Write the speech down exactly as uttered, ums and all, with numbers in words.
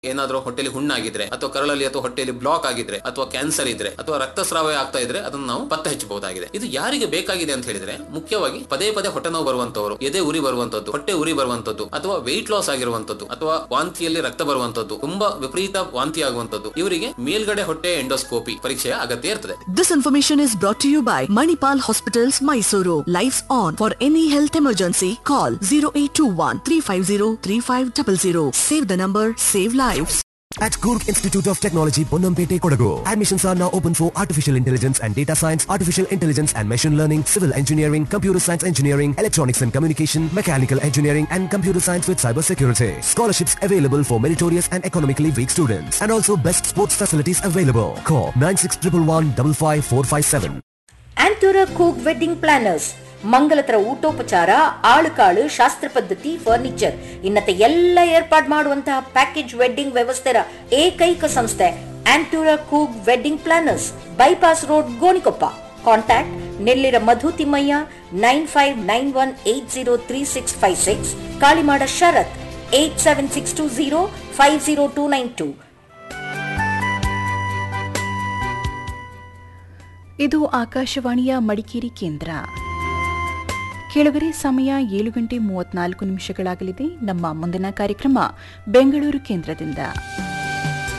ಏನಾದ್ರೂ ಹೊಟ್ಟೆಲಿ ಹುಣ್ಣಾಗಿದ್ರೆ ಅಥವಾ ಕರಳಲ್ಲಿ ಅಥವಾ ಹೊಟ್ಟೆಯಲ್ಲಿ ಬ್ಲಾಕ್ ಆಗಿದ್ರೆ ಅಥವಾ ಕ್ಯಾನ್ಸರ್ ಇದ್ರೆ ಅಥವಾ ರಕ್ತಸ್ರಾವ ಆಗ್ತಾ ಇದ್ರೆ ಅದನ್ನು ನಾವು ಪತ್ತೆ ಹಚ್ಚಬಹುದಾಗಿದೆ. ಇದು ಯಾರಿಗೆ ಬೇಕಾಗಿದೆ ಅಂತ ಹೇಳಿದ್ರೆ ಮುಖ್ಯವಾಗಿ ಪದೇ ಪದೇ ಹೊಟ್ಟೆ ನೋವು ಬರುವಂತವರು, ಎದೆ ಉರಿ ಬರುವಂತದ್ದು, ಹೊಟ್ಟೆ ಉರಿ ಬರುವಂತದ್ದು ಅಥವಾ ವೆಯ್ಟ್ ಲಾಸ್ ಆಗಿರುವಂತದ್ದು ಅಥವಾ ವಾಂತಿಯಲ್ಲಿ ರಕ್ತ ಬರುವಂತದ್ದು, ತುಂಬಾ ವಿಪರೀತ ವಾಂತಿ ಆಗುವಂತದ್ದು, ಇವರಿಗೆ ಮೇಲ್ಗಡೆ ಹೊಟ್ಟೆ ಎಂಡೋಸ್ಕೋಪಿ ಪರೀಕ್ಷೆಯ ಅಗತ್ಯ ಇರ್ತದೆ. This information is brought to you by Manipal Hospitals, Mysuru. Lights on. For any health emergency, call zero eight two one three five zero three five zero zero. Save the number, save lives. At Kurk Institute of Technology, Ponnamppete, Kodagu. Admissions are now open for Artificial Intelligence and Data Science, Artificial Intelligence and Machine Learning, Civil Engineering, Computer Science Engineering, Electronics and Communication, Mechanical Engineering and Computer Science with Cyber Security. Scholarships available for meritorious and economically weak students. And also best sports facilities available. Call nine six one one five five four five seven. Antura Cook Wedding Planners. ಮಂಗಲತರ ಊಟೋಪಚಾರ, ಆಳುಕಾಳು, ಶಾಸ್ತ್ರ ಪದ್ಧತಿ, furniture ಇನ್ನತೆ ಎಲ್ಲ ಏರ್ಪಾಡು ಮಾಡುವಂತಹ package wedding ವ್ಯವಸ್ಥೆಯ ಏಕೈಕ ಸಂಸ್ಥೆ ಆಂಟೂರಾ ಕೂಗ್ wedding planners, bypass road, Gonikoppa. Contact Nellira ಮಧು Thimmaiah nine five nine one eight zero three six five six, Kalimada ಶರತ್ eight seven six two zero five zero two nine two. ಇದು ಆಕಾಶವಾಣಿಯ ಮಡಿಕೇರಿ ಕೇಂದ್ರ. ಕೇಳುಗರೆ, ಸಮಯ ಏಳು ಗಂಟೆ ಮೂವತ್ನಾಲ್ಕು ನಿಮಿಷಗಳಾಗಲಿದೆ. ನಮ್ಮ ಮುಂದಿನ ಕಾರ್ಯಕ್ರಮ ಬೆಂಗಳೂರು ಕೇಂದ್ರದಿಂದ.